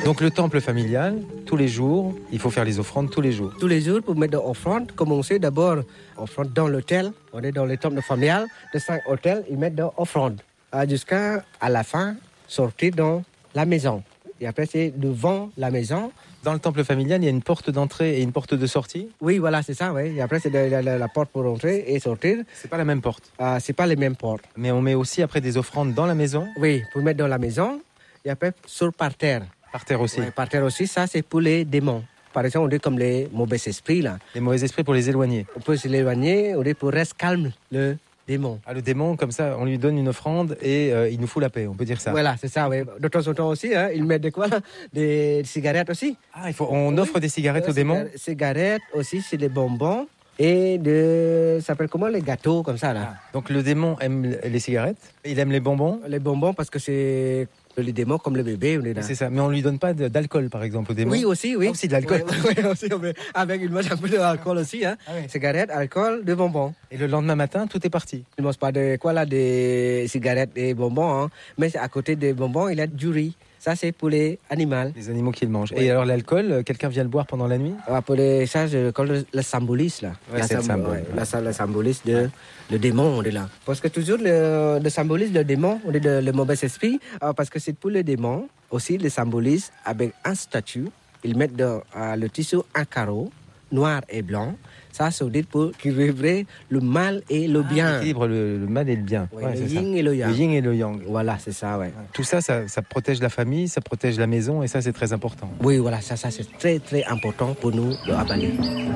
Donc le temple familial, tous les jours, il faut faire les offrandes tous les jours. Tous les jours, pour mettre l'offrande, commencer d'abord offrande dans l'hôtel. On est dans le temple familial, de 5 hôtels, ils mettent l'offrande. Jusqu'à la fin, sortir dans la maison. Et après, c'est devant la maison. Dans le temple familial, il y a une porte d'entrée et une porte de sortie? Oui, voilà, c'est ça, oui. Et après, c'est la porte pour entrer et sortir. C'est pas la même porte? C'est pas les mêmes portes. Mais on met aussi après des offrandes dans la maison? Oui, pour mettre dans la maison. Et après, sur par terre. Par terre aussi? Oui, par terre aussi, ça, c'est pour les démons. Par exemple, on dit comme les mauvais esprits, là. Les mauvais esprits pour les éloigner? On peut se l'éloigner, on dit pour rester calme, le démon. Le démon, comme ça, on lui donne une offrande et il nous fout la paix, on peut dire ça. Voilà, c'est ça, oui. De temps en temps aussi, ils mettent des cigarettes aussi. On offre des cigarettes aux démons? Cigarettes aussi, c'est des bonbons. Et ça s'appelle comment, les gâteaux, comme ça, là. Donc le démon aime les cigarettes, il aime les bonbons? Les bonbons, parce que c'est les démons comme le bébé, on est là. C'est ça, mais on lui donne pas d'alcool, par exemple, au démon? Oui, aussi, oui. Aussi de l'alcool. Oui, aussi, avec une mange un peu d'alcool aussi, Cigarettes, alcool, de bonbons. Et le lendemain matin, tout est parti? Il ne mange pas des cigarettes et bonbons, mais à côté des bonbons, il y a du riz. Ça, c'est pour les animaux. Les animaux qui le mangent. Oui. Et alors l'alcool, quelqu'un vient le boire pendant la nuit? Pour ça, le symbolise, là. Ouais, c'est le symbole. Le symbolise de le démon, on est là. Parce que toujours, le symbolise le démon, on est le mauvais esprit. Parce que c'est pour le démon, aussi, le symbolise avec un statut. Ils mettent dans le tissu un carreau, noir et blanc. Ça, c'est dit pour équilibrer le mal et le bien. Équilibre le mal et le bien. Oui, le yin et le yang. Le yin et le yang. Voilà, c'est ça, ouais. Tout ça, ça protège la famille, ça protège la maison et ça, c'est très important. Oui, voilà, ça c'est très, très important pour nous, le Abali.